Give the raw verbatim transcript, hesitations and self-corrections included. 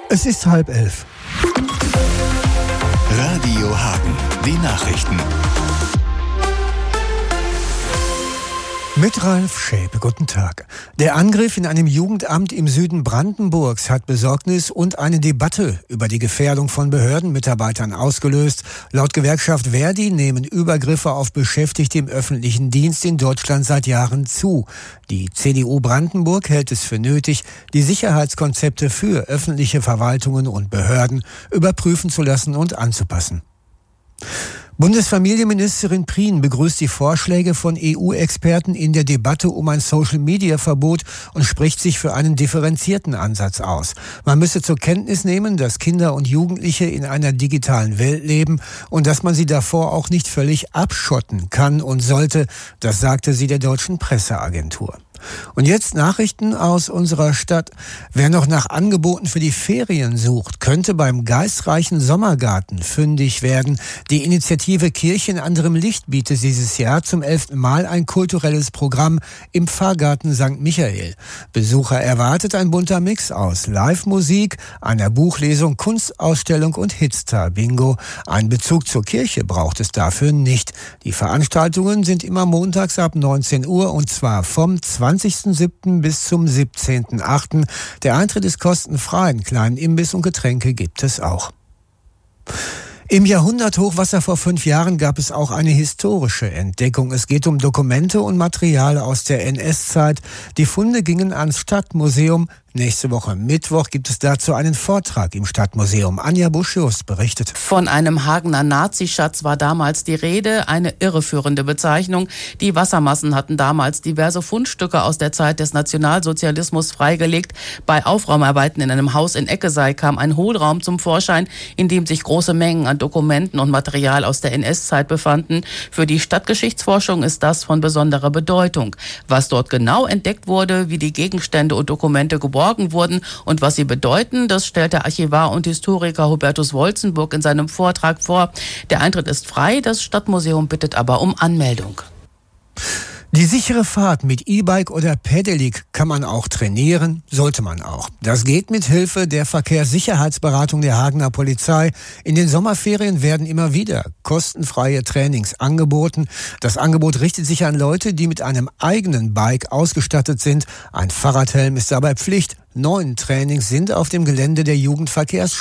Es ist halb elf. Radio Hagen, die Nachrichten. Mit Ralf Schäpe, guten Tag. Der Angriff in einem Jugendamt im Süden Brandenburgs hat Besorgnis und eine Debatte über die Gefährdung von Behördenmitarbeitern ausgelöst. Laut Gewerkschaft Verdi nehmen Übergriffe auf Beschäftigte im öffentlichen Dienst in Deutschland seit Jahren zu. Die C D U Brandenburg hält es für nötig, die Sicherheitskonzepte für öffentliche Verwaltungen und Behörden überprüfen zu lassen und anzupassen. Bundesfamilienministerin Prien begrüßt die Vorschläge von E U-Experten in der Debatte um ein Social-Media-Verbot und spricht sich für einen differenzierten Ansatz aus. Man müsse zur Kenntnis nehmen, dass Kinder und Jugendliche in einer digitalen Welt leben und dass man sie davor auch nicht völlig abschotten kann und sollte. Das sagte sie der Deutschen Presseagentur. Und jetzt Nachrichten aus unserer Stadt. Wer noch nach Angeboten für die Ferien sucht, könnte beim geistreichen Sommergarten fündig werden. Die Initiative Kirche in anderem Licht bietet dieses Jahr zum elften Mal ein kulturelles Programm im Pfarrgarten Sankt Michael. Besucher erwartet ein bunter Mix aus Live-Musik, einer Buchlesung, Kunstausstellung und Hitstar-Bingo. Einen Bezug zur Kirche braucht es dafür nicht. Die Veranstaltungen sind immer montags ab neunzehn Uhr und zwar vom zwanzigsten siebten bis zum siebzehnten achten Der Eintritt ist kostenfrei. Einen kleinen Imbiss und Getränke gibt es auch. Im Jahrhunderthochwasser vor fünf Jahren gab es auch eine historische Entdeckung. Es geht um Dokumente und Material aus der N S-Zeit. Die Funde gingen ans Stadtmuseum. Nächste Woche Mittwoch gibt es dazu einen Vortrag im Stadtmuseum. Anja Busch-Just berichtet. Von einem Hagener Nazischatz war damals die Rede, eine irreführende Bezeichnung. Die Wassermassen hatten damals diverse Fundstücke aus der Zeit des Nationalsozialismus freigelegt. Bei Aufräumarbeiten in einem Haus in Eckesei kam ein Hohlraum zum Vorschein, in dem sich große Mengen an Dokumenten und Material aus der N S-Zeit befanden. Für die Stadtgeschichtsforschung ist das von besonderer Bedeutung. Was dort genau entdeckt wurde, wie die Gegenstände und Dokumente geborgen wurden und was sie bedeuten, das stellt der Archivar und Historiker Hubertus Wolzenburg in seinem Vortrag vor. Der Eintritt ist frei, das Stadtmuseum bittet aber um Anmeldung. Die sichere Fahrt mit E-Bike oder Pedelec kann man auch trainieren, sollte man auch. Das geht mit Hilfe der Verkehrssicherheitsberatung der Hagener Polizei. In den Sommerferien werden immer wieder kostenfreie Trainings angeboten. Das Angebot richtet sich an Leute, die mit einem eigenen Bike ausgestattet sind. Ein Fahrradhelm ist dabei Pflicht. Neun Trainings sind auf dem Gelände der Jugendverkehrsschule